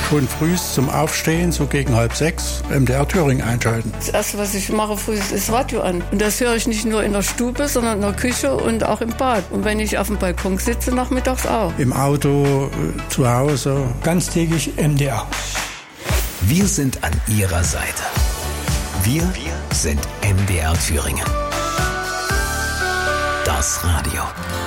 Schon früh zum Aufstehen, so gegen 5:30, MDR Thüringen einschalten. Das Erste, was ich mache früh, ist das Radio an. Und das höre ich nicht nur in der Stube, sondern in der Küche und auch im Bad. Und wenn ich auf dem Balkon sitze, nachmittags auch. Im Auto, zu Hause. Ganztägig MDR. Wir sind an Ihrer Seite. Wir sind MDR Thüringen. Das Radio.